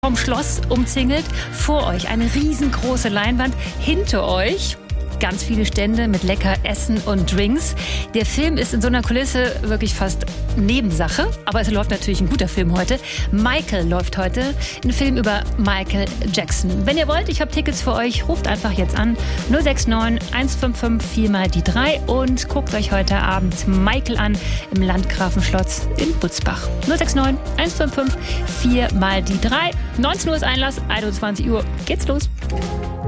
vom Schloss umzingelt. Vor euch eine riesengroße Leinwand. Hinter euch ganz viele Stände mit lecker Essen und Drinks. Der Film ist in so einer Kulisse wirklich fast Nebensache, aber es läuft natürlich ein guter Film heute. Michael läuft heute, ein Film über Michael Jackson. Wenn ihr wollt, ich habe Tickets für euch, ruft einfach jetzt an 069 155 4 mal die 3 und guckt euch heute Abend Michael an im Landgrafenschloss in Butzbach. 069 155 4 mal die 3. 19 Uhr ist Einlass, 21 Uhr geht's los.